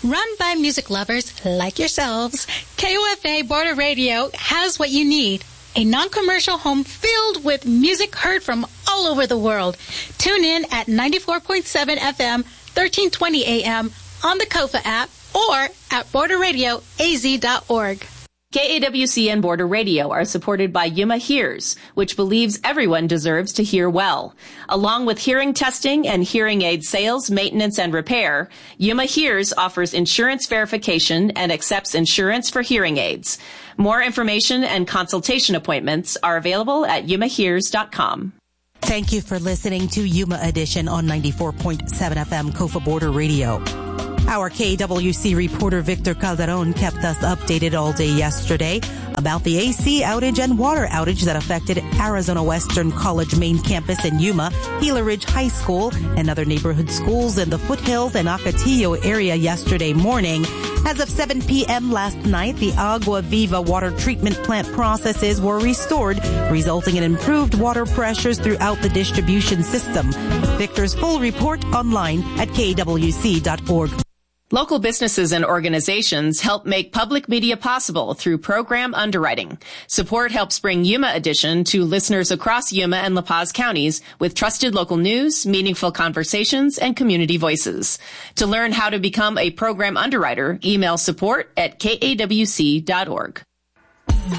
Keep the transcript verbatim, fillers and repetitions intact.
Run by music lovers like yourselves, K O F A Border Radio has what you need. A non-commercial home filled with music heard from all over the world. Tune in at ninety-four point seven F M, thirteen twenty A M on the Kofa app or at border radio a z dot org. K A W C and Border Radio are supported by Yuma Hears, which believes everyone deserves to hear well. Along with hearing testing and hearing aid sales, maintenance, and repair, Yuma Hears offers insurance verification and accepts insurance for hearing aids. More information and consultation appointments are available at yuma hears dot com. Thank you for listening to Yuma Edition on ninety-four point seven F M Kofa Border Radio. Our K W C reporter Victor Calderon kept us updated all day yesterday about the A C outage and water outage that affected Arizona Western College main campus in Yuma, Gila Ridge High School, and other neighborhood schools in the foothills and Ocotillo area yesterday morning. As of seven p.m. last night, the Agua Viva water treatment plant processes were restored, resulting in improved water pressures throughout the distribution system. Victor's full report online at k w c dot org. Local businesses and organizations help make public media possible through program underwriting. Support helps bring Yuma Edition to listeners across Yuma and La Paz counties with trusted local news, meaningful conversations, and community voices. To learn how to become a program underwriter, email support at k a w c dot org.